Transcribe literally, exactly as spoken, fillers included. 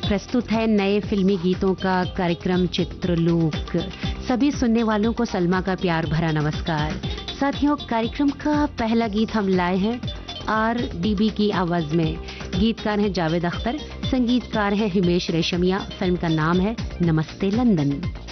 प्रस्तुत है नए फिल्मी गीतों का कार्यक्रम चित्रलोक। सभी सुनने वालों को सलमा का प्यार भरा नमस्कार। साथियों, कार्यक्रम का पहला गीत हम लाए हैं आर डी बी की आवाज में। गीतकार हैं जावेद अख्तर, संगीतकार हैं हिमेश रेशमिया। फिल्म का नाम है नमस्ते लंदन।